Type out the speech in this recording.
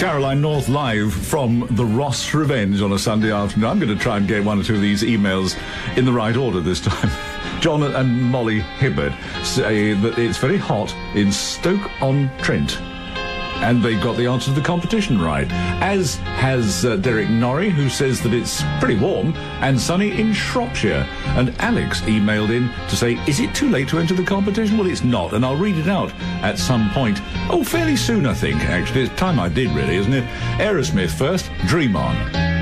Caroline North live from the Ross Revenge on a Sunday afternoon. I'm going to try and get one or two of these emails in the right order this time. John and Molly Hibbard say that it's very hot in Stoke-on-Trent. And they've got the answer to the competition right. As has Derek Norrie, who says that it's pretty warm and sunny in Shropshire. And Alex emailed in to say, is it too late to enter the competition? Well, it's not, and I'll read it out at some point. Oh, fairly soon, I think, actually. It's time I did, really, isn't it? Aerosmith first, Dream On.